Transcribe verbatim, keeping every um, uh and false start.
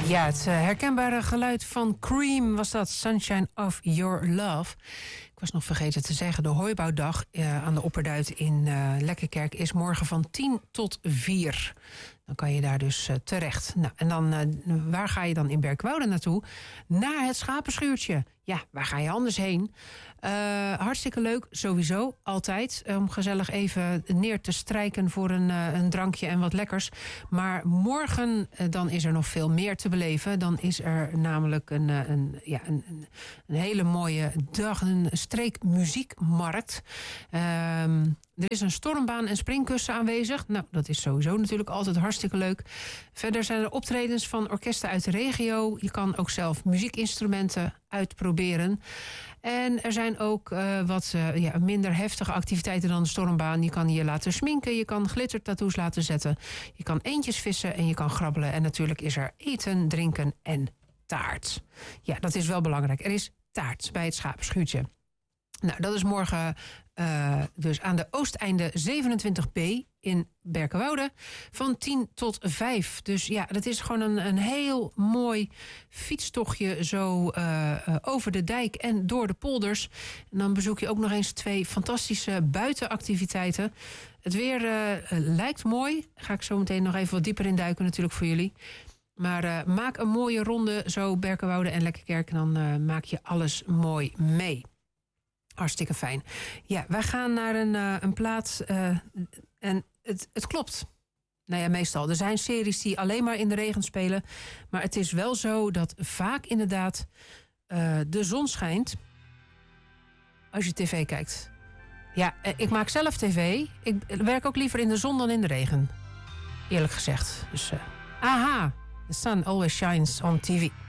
Ja, het herkenbare geluid van Cream was dat. Sunshine of Your Love. Ik was nog vergeten te zeggen, de hooibouwdag uh, aan de Opperduit in uh, Lekkerkerk is morgen van tien tot vier. Dan kan je daar dus uh, terecht. Nou, en dan, uh, waar ga je dan in Berkwoude naartoe? Naar het schapenschuurtje. Ja, waar ga je anders heen? Uh, hartstikke leuk, sowieso, altijd. Om gezellig even neer te strijken voor een, uh, een drankje en wat lekkers. Maar morgen, uh, dan is er nog veel meer te beleven. Dan is er namelijk een, uh, een, ja, een, een hele mooie dag, een streekmuziekmarkt. Um, Er is een stormbaan en springkussen aanwezig. Nou, dat is sowieso natuurlijk altijd hartstikke leuk. Verder zijn er optredens van orkesten uit de regio. Je kan ook zelf muziekinstrumenten uitproberen. En er zijn ook uh, wat uh, ja, minder heftige activiteiten dan de stormbaan. Je kan je laten sminken, je kan glittertattoos laten zetten. Je kan eendjes vissen en je kan grabbelen. En natuurlijk is er eten, drinken en taart. Ja, dat is wel belangrijk. Er is taart bij het schapenschuurtje. Nou, dat is morgen uh, dus aan de Oosteinde zevenentwintig B in Berkenwoude van tien tot vijf. Dus ja, dat is gewoon een, een heel mooi fietstochtje zo uh, uh, over de dijk en door de polders. En dan bezoek je ook nog eens twee fantastische buitenactiviteiten. Het weer uh, lijkt mooi. Ga ik zo meteen nog even wat dieper in duiken natuurlijk voor jullie. Maar uh, maak een mooie ronde zo Berkenwoude en Lekkerkerk en dan uh, maak je alles mooi mee. Hartstikke fijn. Ja, wij gaan naar een, uh, een plaats uh, en het, het klopt. Nou ja, meestal. Er zijn series die alleen maar in de regen spelen. Maar het is wel zo dat vaak inderdaad uh, de zon schijnt als je tv kijkt. Ja, ik maak zelf tv. Ik werk ook liever in de zon dan in de regen. Eerlijk gezegd. Dus, uh, aha, the sun always shines on T V.